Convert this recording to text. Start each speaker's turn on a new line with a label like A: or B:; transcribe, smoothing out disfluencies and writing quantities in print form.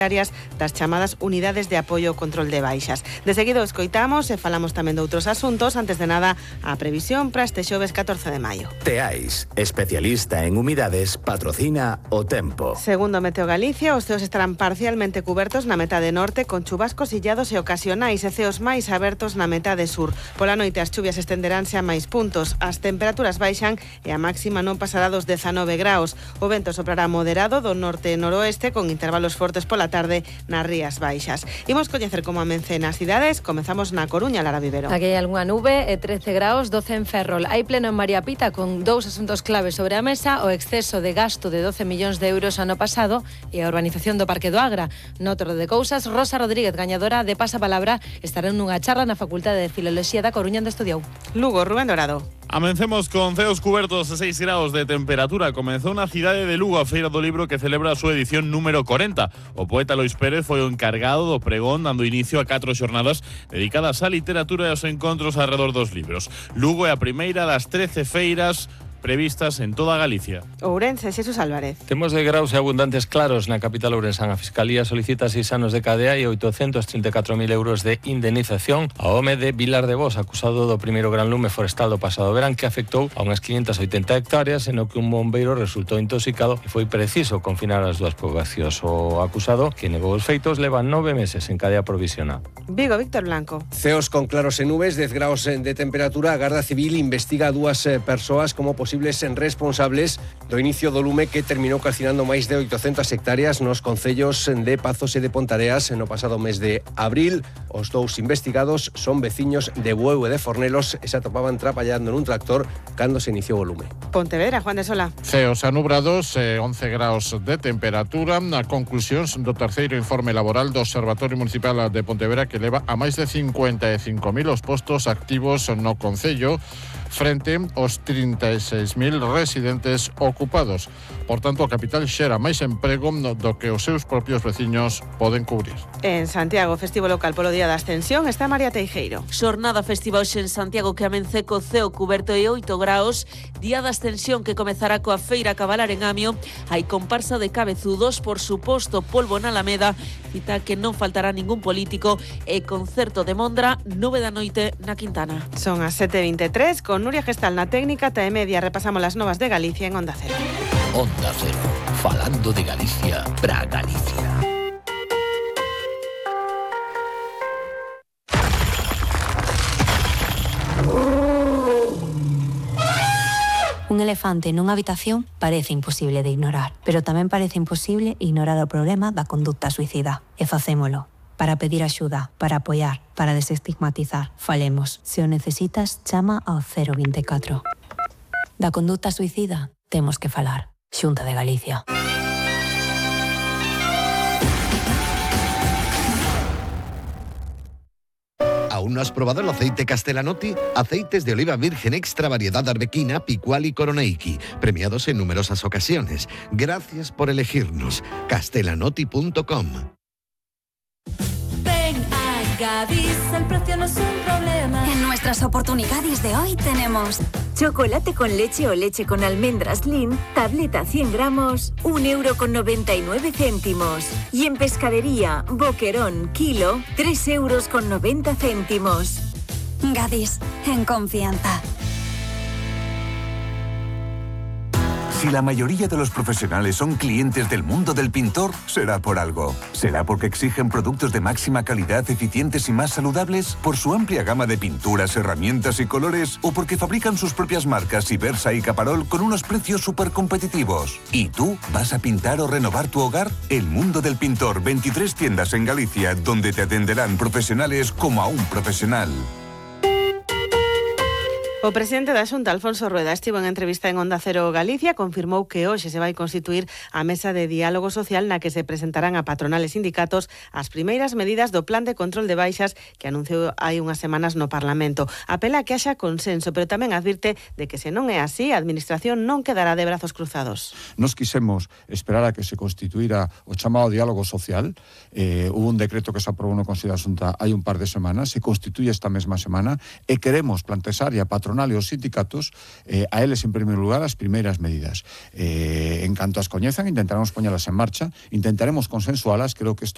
A: das chamadas unidades de apoio ao control de baixas. De seguido escoitamos e falamos tamén de outros asuntos. Antes de nada, a previsión para este xoves 14 de maio.
B: Teais, especialista en humidades, patrocina o tempo.
A: Segundo Meteo Galicia, os ceos estarán parcialmente cubertos na metade norte con chubascos illados e ocasionais e ceos máis abertos na metade sur. Pola noite as chuvias estenderánse a máis puntos. As temperaturas baixan e a máxima non pasará dos 19 graus. O vento soprará moderado do norte e noroeste con intervalos fortes pola tarde nas rías baixas. Imos coñecer como amencen nas cidades. Comezamos na Coruña, Lara Vivero.
C: Aquí hai algunha nube e 13 graus, 12 en Ferrol. Hai pleno en María Pita con dous asuntos claves sobre a mesa: o exceso de gasto de 12 millóns de euros ano pasado e a urbanización do Parque do Agra. Noutro de cousas, Rosa Rodríguez, gañadora de Pasapalabra, estará nunha charla na Facultade de Filoloxía da Coruña onde estudiou.
A: Lugo, Rubén Dorado.
D: Amencemos con ceos cubertos e 6 graus de temperatura. Comezou na cidade de Lugo a Feira do Libro, que celebra a súa edición número 40. O poeta Lois Pérez foi o encargado do pregón, dando inicio a 4 xornadas dedicadas á literatura e aos encontros alrededor dos libros. Lugo é a primeira das 13 feiras previstas en toda Galicia.
A: Ourense, Xesús Álvarez.
E: Temos de graus e abundantes claros na capital ourensana. A Fiscalía solicita 6 anos de cadea e 834.000 euros de indemnización ao home de Vilar de Vos, acusado do primeiro gran lume forestal do pasado verán, que afectou a unhas 580 hectáreas, en o que un bombeiro resultou intoxicado e foi preciso confinar as dúas poboacións. O acusado, que negou os feitos, leva 9 meses en cadea provisional.
A: Vigo, Víctor Blanco.
F: Ceos con claros e nubes, 10 graus de temperatura. A Garda Civil investiga a dúas persoas como posibles responsables do inicio do lume que terminou calcinando máis de 800 hectáreas nos concellos de Pazos e de Pontareas no pasado mes de abril. Os dous investigados son veciños de Bueu e de Fornelos e se atopaban traballando nun tractor cando se iniciou o lume.
A: Pontevedra, Juan de Sola.
G: Ceos anubrados, 11 graus de temperatura. A conclusións do terceiro informe laboral do Observatorio Municipal de Pontevedra, que leva a máis de 55.000 os postos activos no concello, frente aos 36.000 residentes ocupados. Por tanto, a capital xera máis emprego do que os seus propios veciños poden cubrir.
A: En Santiago, festivo local polo Día da Ascensión, está María Teijeiro.
H: Xornada festiva hoxe en Santiago que amencé co ceo cuberto e 8 graus. Día da Ascensión que comezará coa feira a cabalar en Amio. Hai comparsa de cabezudos, por suposto, polvo na Alameda, cita que non faltará ningún político, e concerto de Mondra, 9 da noite na Quintana.
A: Son as 7:23, con Nuria Gestal na técnica, e media repasamos las novas de Galicia en Onda Cero.
B: Onda Cero, falando de Galicia para Galicia.
I: Un elefante nunha habitación parece imposible de ignorar, pero tamén parece imposible ignorar o problema da conducta suicida. E facémolo. Para pedir axuda, para apoiar, para desestigmatizar. Falemos. Se o necesitas, chama ao 024. Da conducta suicida, temos que falar. Xunta de Galicia.
J: ¿Aún no has probado el aceite Castellanotti? Aceites de oliva virgen extra variedad arbequina, picual y coroneiki, premiados en numerosas ocasiones. Gracias por elegirnos. Castellanotti.com.
K: Ven a Gadis, el precio no es un problema. En nuestras oportunidades de hoy tenemos chocolate con leche o leche con almendras Lean, tableta 100 gramos, 1,99 €. Y en pescadería, boquerón, kilo, 3,90 €. Gadis, en confianza.
L: Si la mayoría de los profesionales son clientes del mundo del pintor, será por algo. ¿Será porque exigen productos de máxima calidad, eficientes y más saludables? ¿Por su amplia gama de pinturas, herramientas y colores? ¿O porque fabrican sus propias marcas Ibersa y Caparol con unos precios súper competitivos? ¿Y tú vas a pintar o renovar tu hogar? El mundo del pintor, 23 tiendas en Galicia, donde te atenderán profesionales como a un profesional.
A: O presidente da Xunta, Alfonso Rueda, estivo en entrevista en Onda Cero Galicia, confirmou que hoxe se vai constituir a mesa de diálogo social na que se presentarán a patronal e sindicatos as primeiras medidas do plan de control de baixas que anunciou hai unhas semanas no Parlamento. Apela a que haxa consenso, pero tamén advirte de que se non é así, a Administración non quedará de brazos cruzados.
M: Nos quisemos esperar a que se constituíra o chamado diálogo social. Hubo un decreto que se aprobou no Consello da Xunta hai un par de semanas, se constituye esta mesma semana e queremos plantexar e a patronal e os sindicatos a eles en primeiro lugar as primeiras medidas. En canto as coñezan, intentaremos poñelas en marcha, intentaremos consensualas. Creo que isto